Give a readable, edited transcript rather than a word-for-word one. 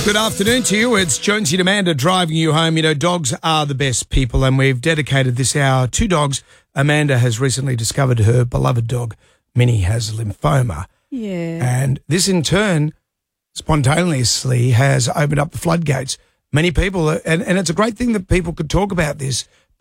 Good afternoon to you. It's Jonesy and Amanda driving you home. You know, dogs are the best people, and we've dedicated this hour to dogs. Amanda has recently discovered her beloved dog, Minnie, has lymphoma. Yeah. And this, in turn, spontaneously has opened up the floodgates. Many people, and it's a great thing that people could talk about this,